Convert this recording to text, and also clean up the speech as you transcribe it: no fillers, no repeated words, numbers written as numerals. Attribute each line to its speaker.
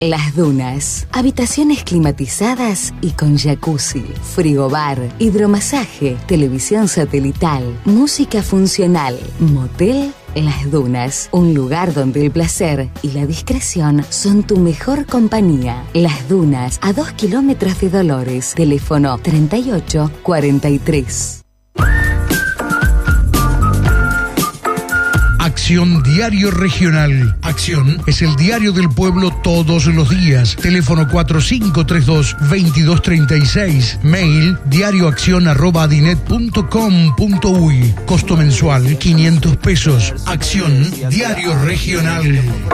Speaker 1: Las Dunas, habitaciones climatizadas y con jacuzzi, frigobar, hidromasaje, televisión satelital, música funcional, motel Las Dunas, un lugar donde el placer y la discreción son tu mejor compañía. Las Dunas, a 2 kilómetros de Dolores, teléfono 3843.
Speaker 2: Acción Diario Regional. Acción es el diario del pueblo todos los días. Teléfono 4532-2236. Mail diarioaccion@adinet.com.uy. Costo mensual 500 pesos. Acción Diario Regional.